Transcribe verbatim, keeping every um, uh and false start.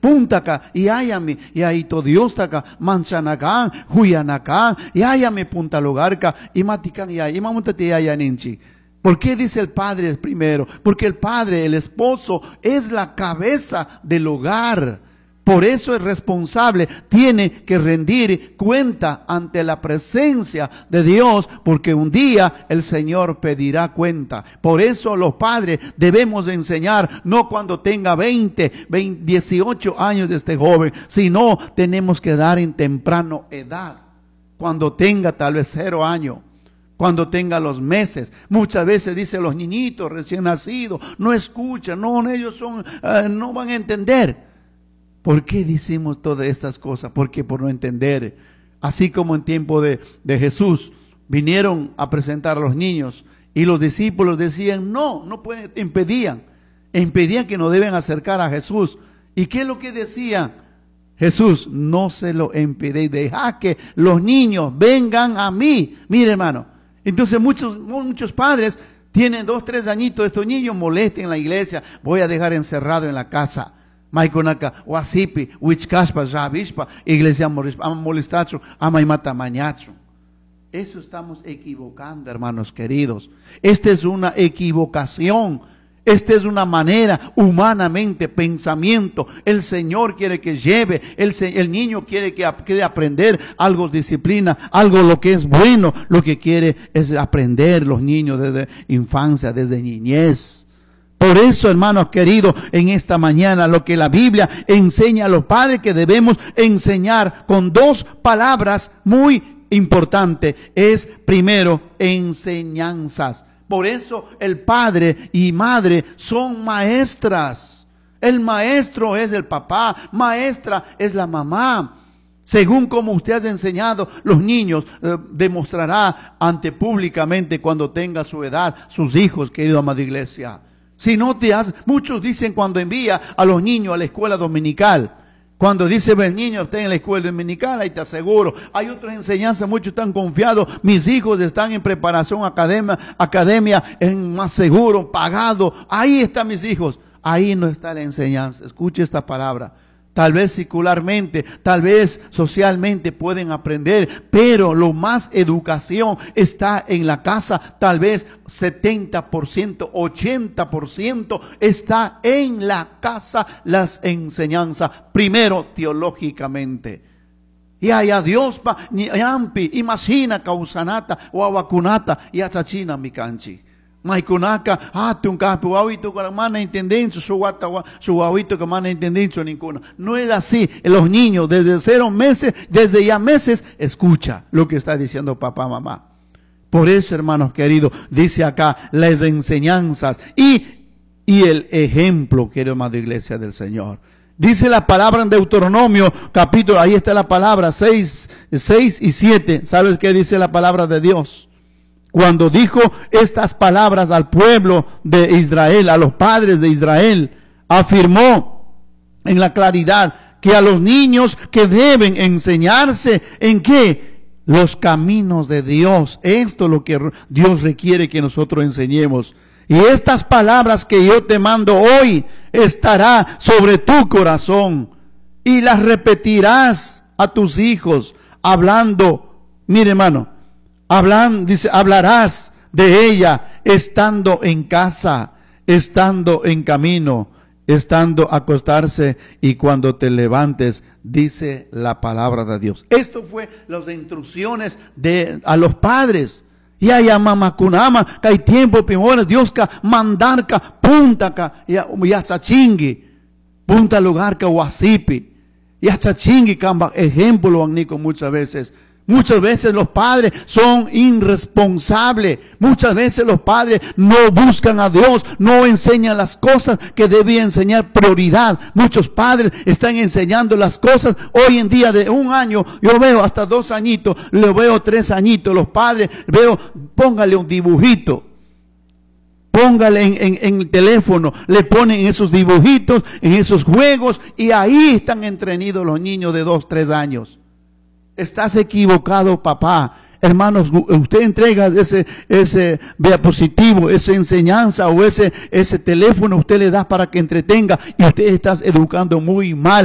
puntaka, y ayami, y ahí todiostaka, manchanakan, huyanakan, y ayami punta lugarka, y matikan, y ahí, y mamuntate ayaninchi. ¿Por qué dice el padre primero? Porque el padre, el esposo, es la cabeza del hogar. Por eso es responsable, tiene que rendir cuenta ante la presencia de Dios, porque un día el Señor pedirá cuenta. Por eso los padres debemos enseñar, no cuando tenga veinte, veinte, dieciocho años de este joven, sino tenemos que dar en temprano edad, cuando tenga tal vez cero años. Cuando tenga los meses. Muchas veces dicen los niñitos recién nacidos, no escuchan, no, ellos son, uh, no van a entender. ¿Por qué decimos todas estas cosas? Porque por no entender. Así como en tiempo de, de Jesús, vinieron a presentar a los niños y los discípulos decían, no, no pueden, impedían, impedían que no deben acercar a Jesús. ¿Y qué es lo que decían? Jesús, no se lo impedéis, dejad que los niños vengan a mí. Mire, hermano. Entonces muchos, muchos padres tienen dos, tres añitos, estos niños molesten en la iglesia, voy a dejar encerrado en la casa. Maikonaka, wasipi, wichkashpa, javishpa, iglesia molestacho, amaimata mañacho. Eso estamos equivocando, hermanos queridos. Esta es una equivocación. Esta es una manera humanamente, pensamiento. El Señor quiere que lleve, el, el niño quiere que quiere aprender algo, disciplina, algo lo que es bueno. Lo que quiere es aprender los niños desde infancia, desde niñez. Por eso, hermanos queridos, en esta mañana lo que la Biblia enseña a los padres que debemos enseñar con dos palabras muy importantes es primero enseñanzas. Por eso el padre y madre son maestras. El maestro es el papá, maestra es la mamá. Según como usted ha enseñado, los niños eh, demostrará ante públicamente cuando tenga su edad, sus hijos, querido amada iglesia. Si no te has, muchos dicen cuando envía a los niños a la escuela dominical. Cuando dice, el niño está en la escuela dominical, ahí te aseguro. Hay otras enseñanzas, muchos están confiados. Mis hijos están en preparación academia, academia en más seguro, pagado. Ahí están mis hijos. Ahí no está la enseñanza. Escuche esta palabra. Tal vez secularmente, tal vez socialmente pueden aprender, pero lo más educación está en la casa. Tal vez setenta por ciento, ochenta por ciento está en la casa las enseñanzas. Primero, teológicamente. Y allá Dios pa, ni ampi, imagina causanata o avacunata y asachina mi canchi. Maikunaka, ah, tu capo, guauito con la mano entendiendo, su guata, su guauito con mano entendiendo ninguna. No es así. Los niños desde cero meses, desde ya meses, escucha lo que está diciendo papá, mamá. Por eso, hermanos queridos, dice acá las enseñanzas y, y el ejemplo, querido amado iglesia del Señor. Dice la palabra en Deuteronomio, capítulo, ahí está la palabra, seis, seis y siete. ¿Sabes qué dice la palabra de Dios? Cuando dijo estas palabras al pueblo de Israel, a los padres de Israel, afirmó en la claridad que a los niños que deben enseñarse en qué, los caminos de Dios. Esto es lo que Dios requiere que nosotros enseñemos. Y estas palabras que yo te mando hoy estará sobre tu corazón y las repetirás a tus hijos hablando. Mire, hermano. Hablan, dice, hablarás de ella estando en casa, estando en camino, estando a acostarse y cuando te levantes, dice la palabra de Dios. Esto fue las instrucciones de a los padres. Y allá mamá kunama, que hay tiempo, pimones, Dios ka mandarka, punta ka, y achachingi, punta lugar ka wasipi, y achachingi kamba, ejemplo lo han nico muchas veces. Muchas veces los padres son irresponsables. Muchas veces los padres no buscan a Dios, no enseñan las cosas que debían enseñar prioridad. Muchos padres están enseñando las cosas hoy en día de un año. Yo veo hasta dos añitos, le veo tres añitos. Los padres veo, póngale un dibujito. Póngale en, en, en el teléfono, le ponen esos dibujitos, en esos juegos y ahí están entrenidos los niños de dos, tres años. Estás equivocado, papá. Hermanos, usted entrega ese, ese diapositivo, esa enseñanza o ese, ese teléfono, usted le da para que entretenga y usted está educando muy mal.